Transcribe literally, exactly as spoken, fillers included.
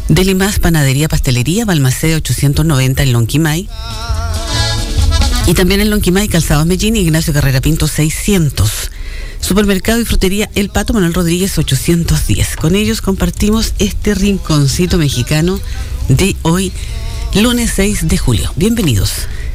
Delimás, Panadería, Pastelería, Balmaceda ochocientos noventa en Lonquimay. Y también en Lonquimay, Calzados Mellín y Ignacio Carrera Pinto seiscientos. Supermercado y Frutería El Pato, Manuel Rodríguez ochocientos diez. Con ellos compartimos este rinconcito mexicano de hoy, lunes seis de julio. Bienvenidos.